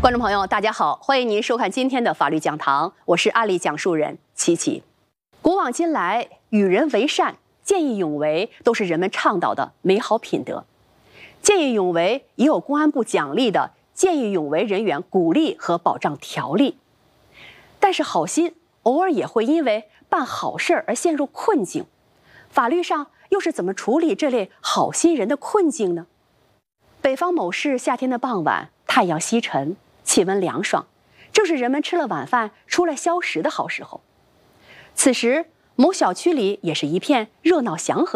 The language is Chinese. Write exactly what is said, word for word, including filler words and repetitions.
观众朋友，大家好，欢迎您收看今天的法律讲堂，我是案例讲述人琪琪。古往今来，与人为善、见义勇为都是人们倡导的美好品德。见义勇为也有公安部奖励的见义勇为人员鼓励和保障条例。但是好心偶尔也会因为办好事而陷入困境，法律上又是怎么处理这类好心人的困境呢？北方某市夏天的傍晚，太阳西沉，气温凉爽，正是人们吃了晚饭出来消食的好时候。此时，某小区里也是一片热闹祥和